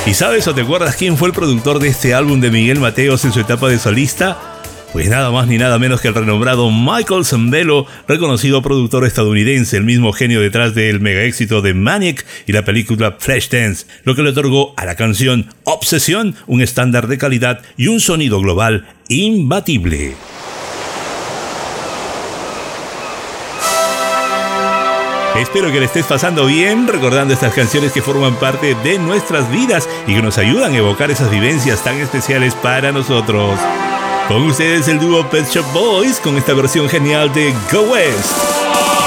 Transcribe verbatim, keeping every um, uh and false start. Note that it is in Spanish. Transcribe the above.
¿Y sabes o te acuerdas quién fue el productor de este álbum de Miguel Mateos en su etapa de solista? Pues nada más ni nada menos que el renombrado Michael Sembello, reconocido productor estadounidense, el mismo genio detrás del mega éxito de Maniac y la película Flashdance, lo que le otorgó a la canción Obsesión un estándar de calidad y un sonido global imbatible. Espero que le estés pasando bien recordando estas canciones que forman parte de nuestras vidas y que nos ayudan a evocar esas vivencias tan especiales para nosotros. Con ustedes el dúo Pet Shop Boys con esta versión genial de Go West.